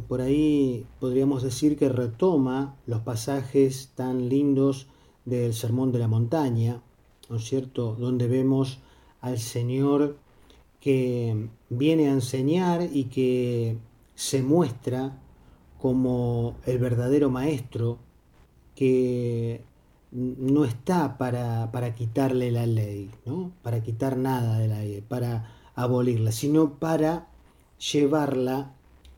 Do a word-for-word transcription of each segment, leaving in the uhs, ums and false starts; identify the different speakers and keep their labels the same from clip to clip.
Speaker 1: por ahí podríamos decir que retoma los pasajes tan lindos del Sermón de la Montaña, ¿no es cierto?, donde vemos al Señor que viene a enseñar y que se muestra como el verdadero maestro que no está para, para quitarle la ley, ¿no?, para quitar nada de la ley, para abolirla, sino para llevarla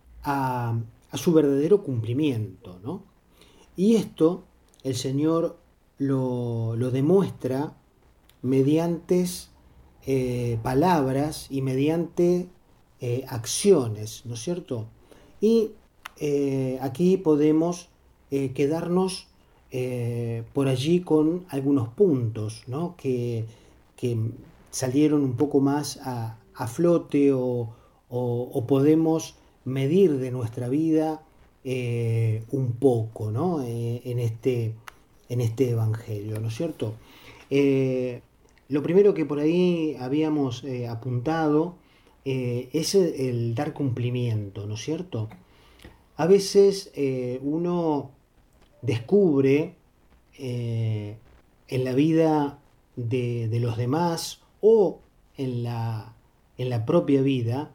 Speaker 1: a, a su verdadero cumplimiento, ¿no? Y esto el Señor lo, lo demuestra mediante eh, palabras y mediante eh, acciones, ¿no es cierto? Y eh, aquí podemos eh, quedarnos eh, por allí con algunos puntos, ¿no?, que, que salieron un poco más a, a flote o, o, o podemos medir de nuestra vida eh, un poco, ¿no?, eh, en, este, en este Evangelio, ¿no es cierto? Eh, lo primero que por ahí habíamos eh, apuntado eh, es el, el dar cumplimiento, ¿no es cierto? A veces eh, uno descubre eh, en la vida de, de los demás o en la, en la propia vida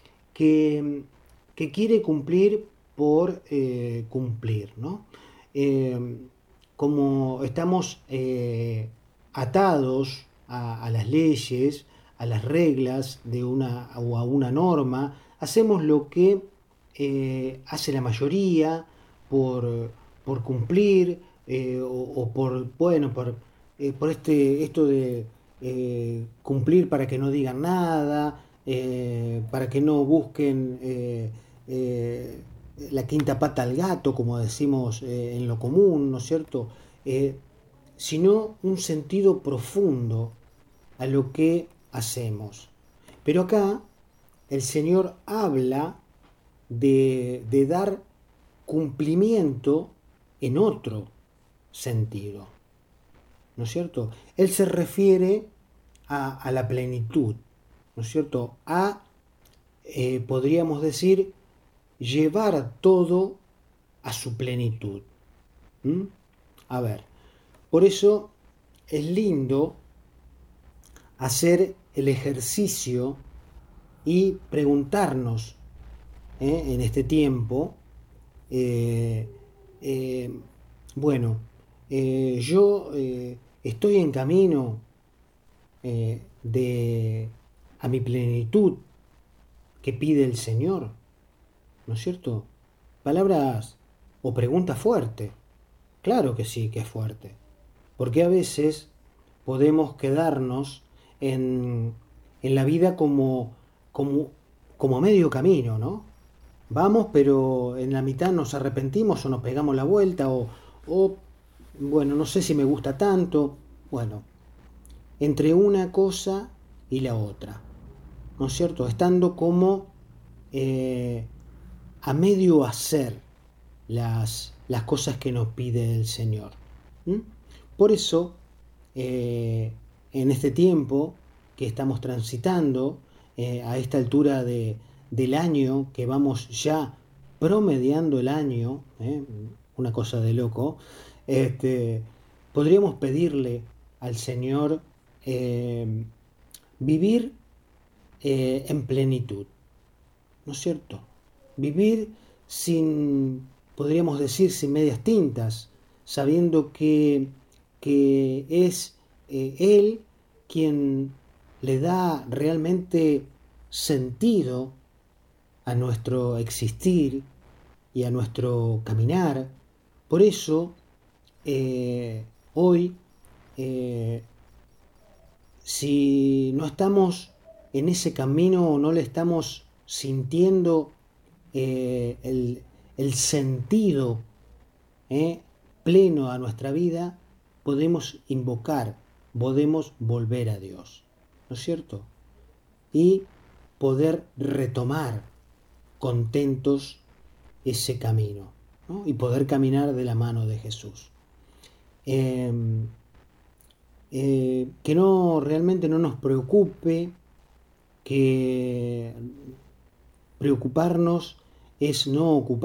Speaker 1: que, que quiere cumplir por eh, cumplir, ¿no? Eh, como estamos eh, atados a, a las leyes, a las reglas de una o a una norma, hacemos lo que eh, hace la mayoría por, por cumplir eh, o, o por, bueno, por, eh, por este, esto de eh, cumplir para que no digan nada, eh, para que no busquen eh, eh, la quinta pata al gato, como decimos eh, en lo común, ¿no es cierto? Eh, sino un sentido profundo a lo que hacemos. Pero acá el Señor habla de, de dar cumplimiento en otro sentido, ¿no es cierto? Él se refiere a, a la plenitud, ¿no es cierto? A, eh, podríamos decir, llevar todo a su plenitud. ¿Mm? A ver, por eso es lindo hacer el ejercicio y preguntarnos ¿eh? en este tiempo, eh, eh, bueno, eh, yo eh, estoy en camino eh, de a mi plenitud que pide el Señor, ¿no es cierto? Palabras o pregunta fuerte. Claro que sí, que es fuerte. Porque a veces podemos quedarnos en, en la vida como, como, como a medio camino, ¿no? Vamos, pero en la mitad nos arrepentimos o nos pegamos la vuelta o, o bueno, no sé si me gusta tanto. Bueno, entre una cosa y la otra, ¿no es cierto? Estando como eh, a medio hacer las, las cosas que nos pide el Señor. ¿Mm? Por eso, eh, en este tiempo que estamos transitando, eh, a esta altura de, del año, que vamos ya promediando el año, ¿eh? Una cosa de loco, este, podríamos pedirle al Señor eh, vivir eh, en plenitud, ¿no es cierto? Vivir sin, podríamos decir, sin medias tintas, sabiendo que, que es eh, Él quien le da realmente sentido a nuestro existir y a nuestro caminar. Por eso, eh, hoy, eh, si no estamos en ese camino o no le estamos sintiendo eh, el, el sentido eh, pleno a nuestra vida, podemos invocar, podemos volver a Dios, ¿no es cierto? Y poder retomar contentos ese camino, ¿no? Y poder caminar de la mano de Jesús. Eh, eh, que no realmente no nos preocupe, que preocuparnos es no ocupar